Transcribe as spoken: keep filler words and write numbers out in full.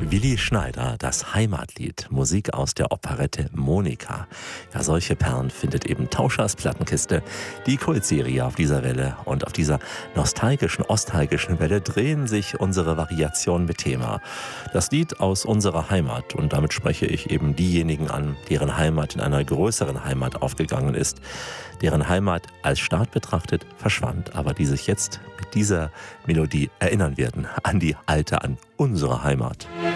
Willi Schneider, das Heimatlied, Musik aus der Operette Monika. Ja, solche Perlen findet eben Tauschers Plattenkiste, die Kultserie auf dieser Welle. Und auf dieser nostalgischen, ostalgischen Welle drehen sich unsere Variationen mit Thema. Das Lied aus unserer Heimat, und damit spreche ich eben diejenigen an, deren Heimat in einer größeren Heimat aufgegangen ist, deren Heimat als Staat betrachtet verschwand, aber die sich jetzt mit dieser Melodie erinnern werden an die alte, an unsere Heimat.